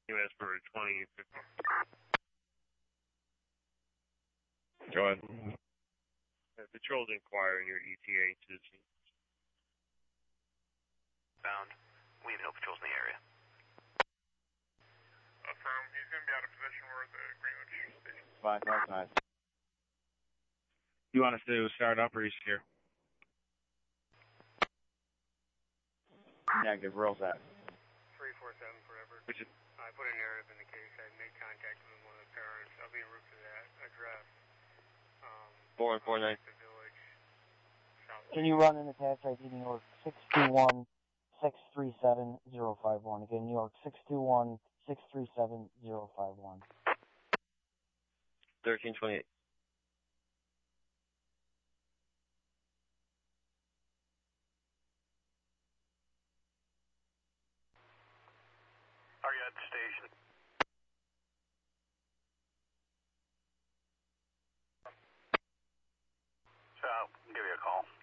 US for 2050. Go ahead. Patrols inquiring your ETA to the scene. Bound. We have no patrols in the area. Affirm. He's going to be out of position. We're at the Greenwich station. Fine, that's nice. You want us to start up or are you here? Negative, rolls out. 347 forever. Which is, I put a narrative in the case. I made contact with one of the parents. I'll be en route to that address. 4149. The village. Can you run an attached ID New York 621-637-051? Again, New York 621-637-051. 1328. Are you at the station? So I'll give you a call.